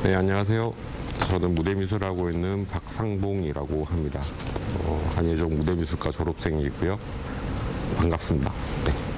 네, 안녕하세요. 저는 무대미술하고 있는 박상봉이라고 합니다. 한예종 무대미술과 졸업생이고요. 반갑습니다. 네.